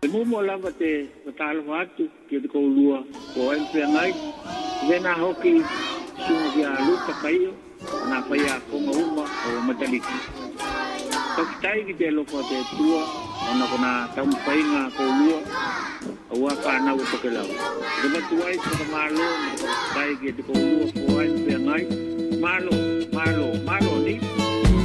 Te mo lava te patalo atu ke te koulua ko en pe ngai vena hoki sunga dia luta kaio na faia ko uma o mataliki tai ki te loko te tua ona kona tam painga koulua wa pa na uto ke lau de batuai sa malo tai ki te koulua ko en pe ngai malo